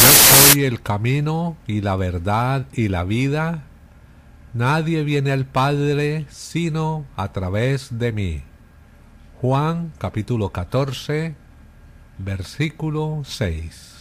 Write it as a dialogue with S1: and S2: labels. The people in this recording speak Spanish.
S1: soy el camino y la verdad y la vida. Nadie viene al Padre sino a través de mí. Juan capítulo 14, versículo 6.